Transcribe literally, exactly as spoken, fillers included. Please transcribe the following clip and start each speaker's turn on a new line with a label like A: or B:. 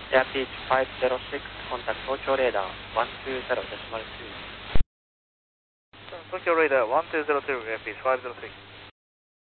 A: Airpeach five zero six, contact Tokyo Radar one two zero point two.
B: Tokyo Radar one two zero two, Airpeach five zero six.